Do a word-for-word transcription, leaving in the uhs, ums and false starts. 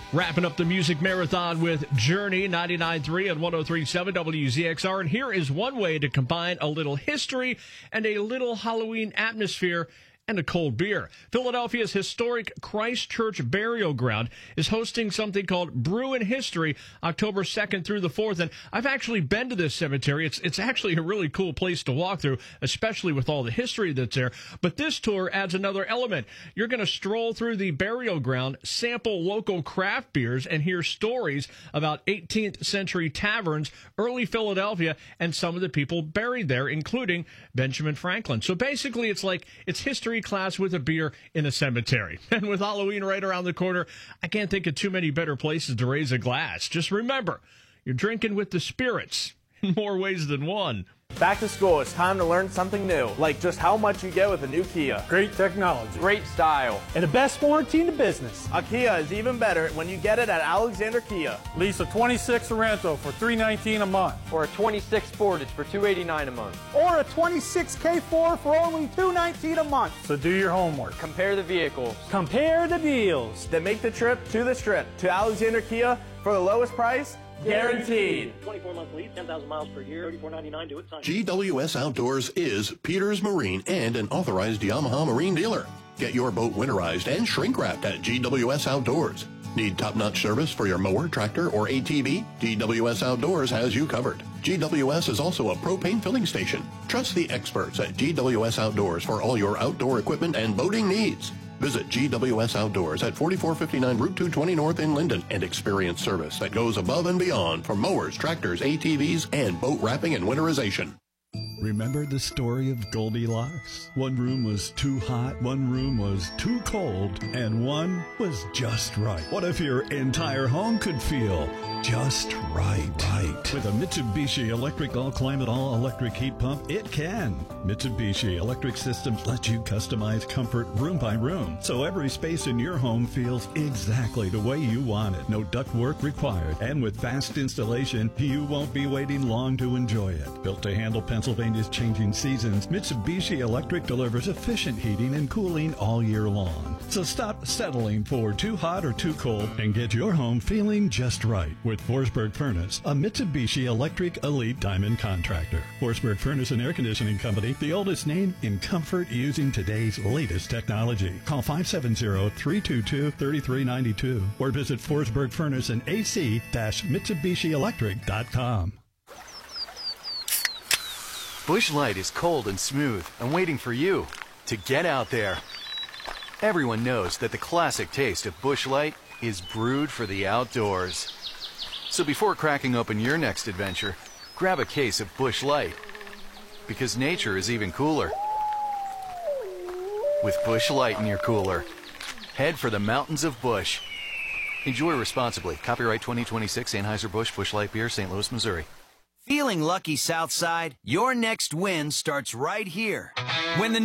Wrapping up the music marathon with Journey, ninety-nine point three and one oh three point seven W Z X R. And here is one way to combine a little history and a little Halloween atmosphere and a cold beer. Philadelphia's historic Christ Church Burial Ground is hosting something called Brew in History October second through the fourth. And I've actually been to this cemetery. It's it's actually a really cool place to walk through, especially with all the history that's there. But this tour adds another element. You're going to stroll through the burial ground, sample local craft beers, and hear stories about eighteenth century taverns, early Philadelphia, and some of the people buried there, including Benjamin Franklin. So basically, it's like it's history class with a beer in a cemetery. And with Halloween right around the corner, I can't think of too many better places to raise a glass. Just remember, you're drinking with the spirits in more ways than one. Back to school, it's time to learn something new, like just how much you get with a new Kia. Great technology. Great style. And the best warranty in the business. A Kia is even better when you get it at Alexander Kia. Lease a twenty-six Sorento for three nineteen a month. Or a twenty-six Sportage for two eighty-nine a month. Or a twenty-six K four for only two nineteen a month. So do your homework. Compare the vehicles. Compare the deals. Then make the trip to the Strip to Alexander Kia for the lowest price, guaranteed. twenty-four month lease, ten thousand miles per year, thirty-four ninety-nine to it. G W S Outdoors is Peters Marine and an authorized Yamaha Marine dealer. Get your boat winterized and shrink wrapped at G W S Outdoors. Need top-notch service for your mower, tractor, or A T V? G W S Outdoors has you covered. G W S is also a propane filling station. Trust the experts at G W S Outdoors for all your outdoor equipment and boating needs. Visit G W S Outdoors at forty-four fifty-nine Route two twenty North in Linden and experience service that goes above and beyond for mowers, tractors, A T Vs, and boat wrapping and winterization. Remember the story of Goldilocks? One room was too hot, one room was too cold, and one was just right. What if your entire home could feel just right? Right. With a Mitsubishi Electric All-Climate All-Electric Heat Pump, it can. Mitsubishi Electric Systems let you customize comfort room by room, so every space in your home feels exactly the way you want it. No ductwork required, and with fast installation, you won't be waiting long to enjoy it. Built to handle Pennsylvania's changing seasons, Mitsubishi Electric delivers efficient heating and cooling all year long. So stop settling for too hot or too cold and get your home feeling just right with Forsberg Furnace, a Mitsubishi Electric Elite Diamond contractor. Forsberg Furnace and Air Conditioning Company, the oldest name in comfort using today's latest technology. Call five seven zero, three two two, three three nine two or visit Forsberg Furnace and A C Mitsubishi Electric dot com. Busch Light is cold and smooth and waiting for you to get out there. Everyone knows that the classic taste of Busch Light is brewed for the outdoors. So before cracking open your next adventure, grab a case of Busch Light, because nature is even cooler with Busch Light in your cooler. Head for the mountains of Busch. Enjoy responsibly. Copyright twenty twenty-six Anheuser-Busch Busch Light Beer, Saint Louis, Missouri. Feeling lucky, Southside? Your next win starts right here. When the